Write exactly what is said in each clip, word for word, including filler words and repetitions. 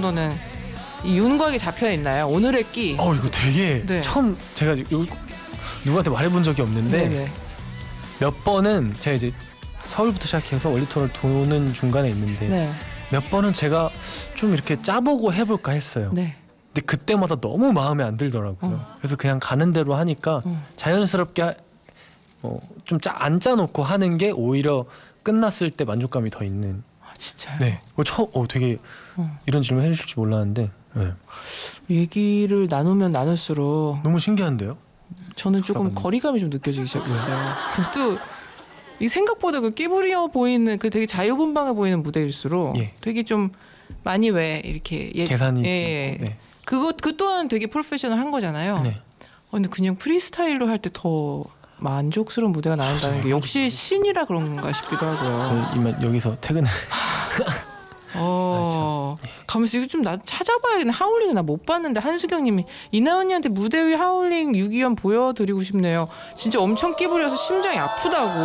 정도는 이 윤곽이 잡혀 있나요? 오늘의 끼. 어 이거 되게 네. 처음 제가 이거 누구한테 말해본 적이 없는데 네네. 몇 번은 제가 이제 서울부터 시작해서 월드투어를 도는 중간에 있는데 네. 몇 번은 제가 좀 이렇게 짜보고 해볼까 했어요. 네. 근데 그때마다 너무 마음에 안 들더라고요. 어. 그래서 그냥 가는 대로 하니까 어. 자연스럽게 어, 좀 짜 안 짜놓고 하는 게 오히려 끝났을 때 만족감이 더 있는. 아 진짜요? 네. 어, 처, 어 되게 어. 이런 질문 해주실 줄 몰랐는데 네. 얘기를 나누면 나눌수록 너무 신기한데요? 저는 조금 잠깐만요. 거리감이 좀 느껴지기 시작했어요. 또 이 생각보다 그 끼부려 보이는 그 되게 자유분방해 보이는 무대일수록 예. 되게 좀 많이 왜 이렇게 예, 계산이 예, 예. 네. 그거 그 또한 되게 프로페셔널한 거잖아요. 네. 어, 근데 그냥 프리스타일로 할 때 더 만족스러운 무대가 나온다는 게 역시 신이라 그런가 싶기도 하고요. 저 이만 여기서 퇴근을. 어, 가면서 이거 좀 나 찾아봐야겠네. 하울링 나 못 봤는데 한수경님이 이나언니한테 무대 위 하울링 유기현 보여드리고 싶네요. 진짜 엄청 끼부려서 심장이 아프다고.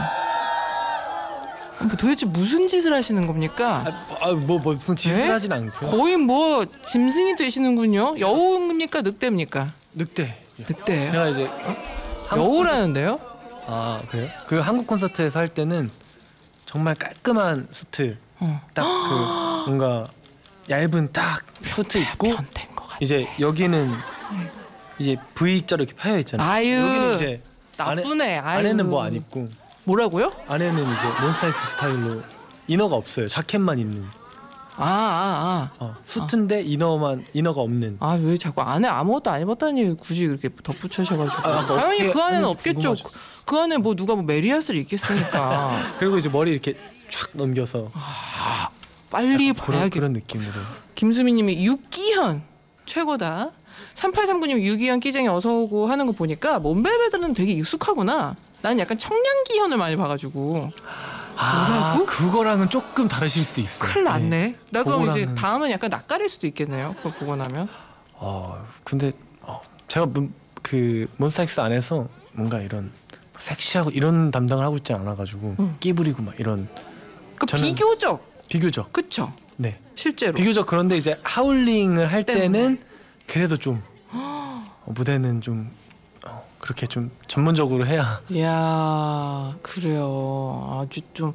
뭐 도대체 무슨 짓을 하시는 겁니까? 아뭐 뭐 무슨 짓을 네? 하진 않고요. 거의 뭐 짐승이 되시는군요. 여우입니까 늑대입니까? 늑대. 늑대예요. 제가 이제 여우라는데요? 아 그래요? 그 한국 콘서트에서 할 때는 정말 깔끔한 수트 어. 딱 그 뭔가 얇은 딱 수트 입고 변태인 것 같아. 이제 여기는 이제 V자로 이렇게 파여 있잖아요. 아유, 여기는 이제 안에, 나쁘네. 아유. 안에는 뭐 안 입고 뭐라고요? 안에는 이제 몬스타엑스 스타일로 이너가 없어요. 자켓만 입는. 아, 아, 아. 어, 수트인데 이너만 이너가 없는. 아 왜 자꾸 안에 아무것도 안 입었다는 얘기 굳이 그렇게 덧붙여셔가지고 아, 아까 당연히 어떻게 그 안에는 하는지 없겠죠. 궁금하죠. 그, 그 안에 뭐 누가 뭐 메리아스를 입겠습니까? 그리고 이제 머리 이렇게 쫙 넘겨서 빨리 그런 봐야겠. 그런 느낌으로. 김수미님이 육기현 최고다. 삼팔삼구님 유기현 끼쟁이 어서 오고 하는 거 보니까 몬벨베들은 되게 익숙하구나. 나는 약간 청량기현을 많이 봐가지고 아 뭐라고? 그거랑은 조금 다르실 수 있어요. 큰일 났네. 나 그럼 이제 그거랑은- 다음은 약간 낯가릴 수도 있겠네요. 그거 보고 나면. 어 근데 어, 제가 문, 그 몬스타엑스 안에서 뭔가 이런 섹시하고 이런 담당을 하고 있지 않아가지고 응. 끼 부리고 막 이런 그 저는- 비교적 비교적 그쵸? 네 실제로. 비교적 그런데 이제 하울링을 할 때문에. 때는 그래도 좀 어, 무대는 좀 어, 그렇게 좀 전문적으로 해야. 이야 그래요. 아주 좀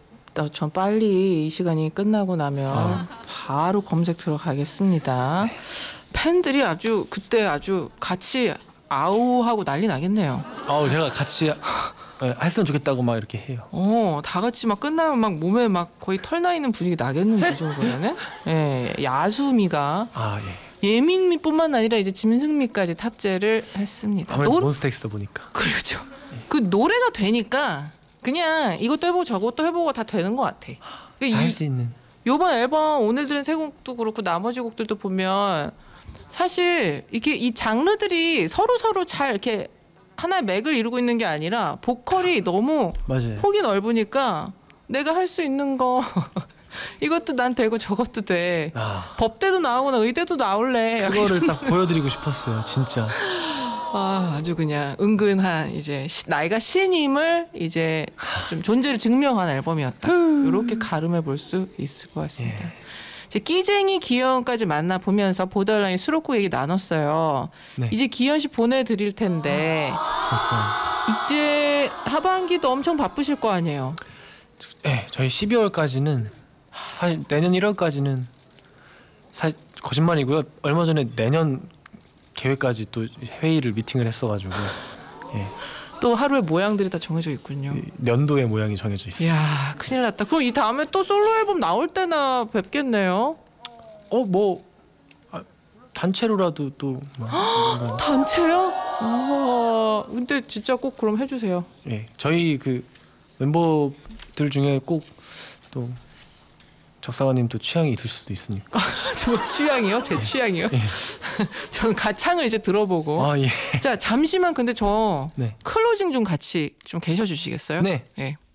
전 빨리 이 시간이 끝나고 나면 아. 바로 검색 들어가겠습니다. 팬들이 아주 그때 아주 같이 아우하고 난리 나겠네요. 어 제가 같이 예, 했으면 좋겠다고 막 이렇게 해요. 어, 다 같이 막 끝나면 막 몸에 막 거의 털 나 있는 분위기 나겠는데 이 정도면은. 예, 야수미가 아 예. 예민미뿐만 아니라 이제 짐승미까지 탑재를 했습니다. 아무래도 노- 몬스타엑스다 보니까. 그렇죠. 그 노래가 되니까 그냥 이것도 해보고 저것도 해보고 다 되는 것 같아. 그 할 이- 수 있는. 요번 앨범 오늘 들은 세 곡도 그렇고 나머지 곡들도 보면 사실 이렇게 이 장르들이 서로 서로 잘 이렇게 하나의 맥을 이루고 있는 게 아니라 보컬이 너무 맞아요. 폭이 넓으니까 내가 할 수 있는 거 이것도 난 되고 저것도 돼. 아 법대도 나오거나 의대도 나올래. 그거를 딱 보여드리고 싶었어요, 진짜. 아, 아주 그냥 은근한 이제 시- 나이가 신임을 이제 좀 존재를 증명한 앨범이었다. 이렇게 가름해 볼 수 있을 것 같습니다. 예. 이제 끼쟁이 기현까지 만나 보면서 보더라인 수록곡 얘기 나눴어요. 네. 이제 기현 씨 보내드릴 텐데 벌써. 이제 하반기도 엄청 바쁘실 거 아니에요. 네, 저희 십이월까지는 한 내년 일월까지는 사 거짓말이고요. 얼마 전에 내년 계획까지 또 회의를 미팅을 했어가지고 예, 또 하루의 모양들이 다 정해져 있군요. 이 연도의 모양이 정해져 있어요. 이야 큰일 났다. 그럼 이 다음에 또 솔로 앨범 나올 때나 뵙겠네요. 어뭐 아, 단체로라도 또 뭐, 단체요? 아, 근데 진짜 꼭 그럼 해주세요. 예, 저희 그 멤버들 중에 꼭 또 작사가님도 취향이 있을 수도 있으니까. 저 취향이요? 제 취향이요? 예. 저는 가창을 이제 들어보고. 아 예. 자 잠시만 근데 저 네. 클로징 좀 같이 좀 계셔 주시겠어요? 네. 예.